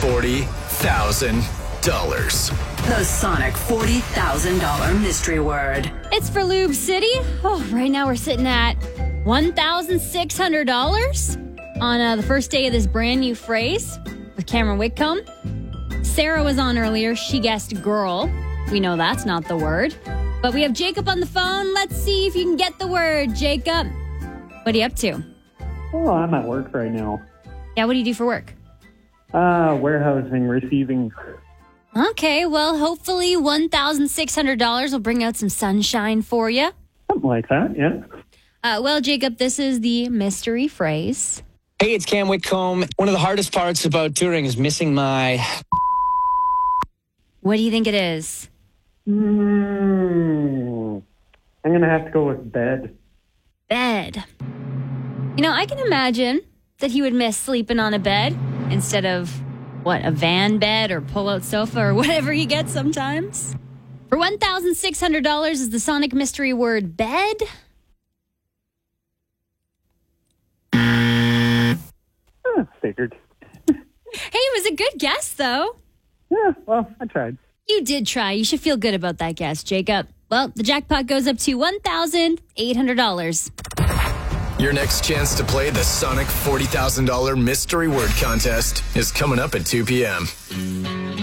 $40,000. The Sonic $40,000 mystery word. It's for Lube City. Oh, right now we're sitting at $1,600 on the first day of this brand new phrase with Cameron Whitcomb. Sarah was on earlier. She guessed girl. We know that's not the word. But we have Jacob on the phone. Let's see if you can get the word, Jacob. What are you up to? Oh, I'm at work right now. Yeah, what do you do for work? Warehousing, receiving. Okay, well, hopefully $1,600 will bring out some sunshine for you. Something like that, yeah. Well, Jacob, this is the mystery phrase. Hey, it's Cam Whitcomb. One of the hardest parts about touring is missing my... What do you think it is? I'm going to have to go with bed. Bed. You know, I can imagine that he would miss sleeping on a bed instead of, a van bed or pull-out sofa or whatever you get sometimes. For $1,600 is the Sonic mystery word bed. Figured. Hey, it was a good guess, though. Yeah, well, I tried. You did try. You should feel good about that guess, Jacob. Well, the jackpot goes up to $1,800. Your next chance to play the Sonic $40,000 mystery word contest is coming up at 2 p.m.